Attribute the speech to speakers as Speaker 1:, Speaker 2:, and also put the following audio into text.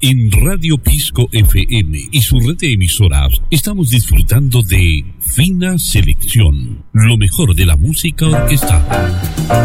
Speaker 1: En Radio Pisco FM y su red de emisoras estamos disfrutando de Fina Selección, lo mejor de la música orquestada.